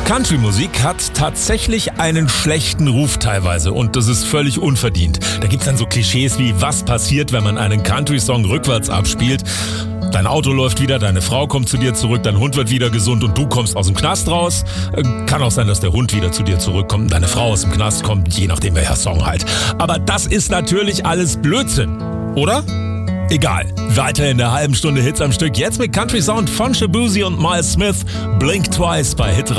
Country-Musik hat tatsächlich einen schlechten Ruf teilweise und das ist völlig unverdient. Da gibt's dann so Klischees wie, was passiert, wenn man einen Country-Song rückwärts abspielt. Dein Auto läuft wieder, deine Frau kommt zu dir zurück, dein Hund wird wieder gesund und du kommst aus dem Knast raus. Kann auch sein, dass der Hund wieder zu dir zurückkommt und deine Frau aus dem Knast kommt, je nachdem welcher Song halt. Aber das ist natürlich alles Blödsinn, oder? Egal, weiter in der halben Stunde Hits am Stück. Jetzt mit Country Sound von Shaboozey und Miles Smith. Blink Twice bei Hitradio.